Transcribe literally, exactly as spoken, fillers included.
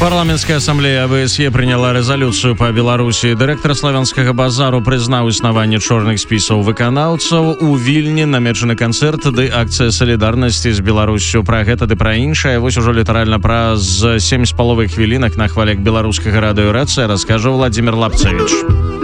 Парламенская ассамблея АБСЕ приняла резолюцию по Беларуси. Директор Славянскага базару признаў існаванне чорных спісаў выканаўцаў. У Вільні намечаны канцэрт ды акцыя салідарнасці з Беларуссю. Пра гэта ды пра іншае вось ужо літаральна праз сем з паловай хвілінак на хвалях беларускага радыё «Рацыя» раскажа Владимир Лапцевич.